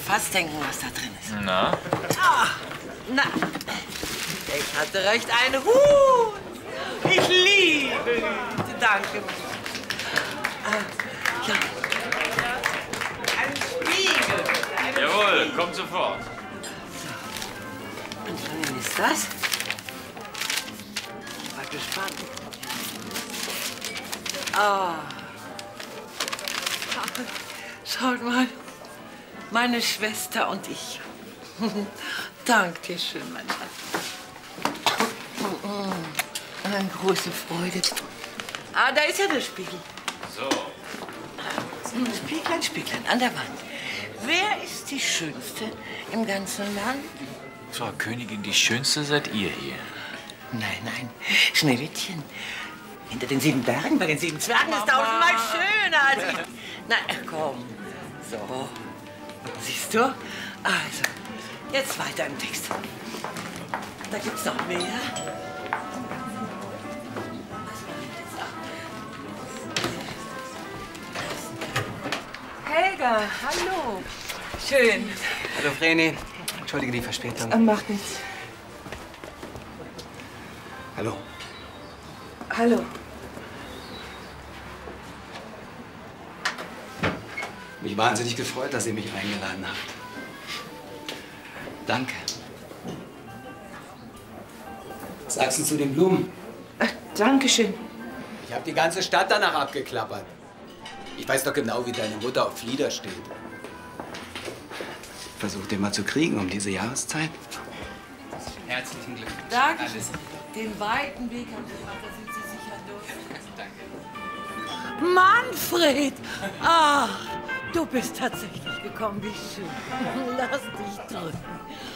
fast denken, was da drin ist. Na? Ah, na, ich hatte recht, ein Huhn. Ich liebe Hüte, danke. Ja, ein Spiegel. Jawohl, kommt sofort. Und von wem ist das? Ich war gespannt. Ah. Schaut mal, meine Schwester und ich. Dank dir schön, mein Schatz. Eine große Freude. Ah, da ist ja der Spiegel. So. Spieglein, Spieglein an der Wand. Wer ist die Schönste im ganzen Land? Frau Königin, die Schönste seid ihr hier. Nein, nein, Schneewittchen. Hinter den 7 Bergen, bei den 7 Zwergen ist tausendmal schöner als ich. Na, komm. So. Siehst du? Also, jetzt weiter im Text. Da gibt's noch mehr. Helga, hallo. Schön. Hallo Vreni. Entschuldige die Verspätung. Macht nichts. Hallo. Hallo. Mich wahnsinnig gefreut, dass ihr mich eingeladen habt. Danke. Was sagst du zu den Blumen? Dankeschön. Ich habe die ganze Stadt danach abgeklappert. Ich weiß doch genau, wie deine Mutter auf Flieder steht. Versuch den mal zu kriegen um diese Jahreszeit. Herzlichen Glückwunsch. Danke. Alles. Den weiten Weg haben Sie gemacht, da sind Sie sicher durch. Danke. Manfred! Ach, du bist tatsächlich gekommen, wie schön. Lass dich drücken.